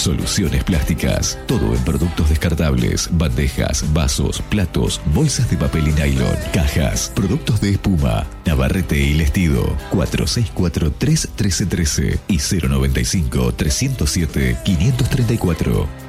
Soluciones Plásticas. Todo en productos descartables, bandejas, vasos, platos, bolsas de papel y nylon, cajas, productos de espuma, Navarrete y Lestido. 4643-1313 y 095-307-534.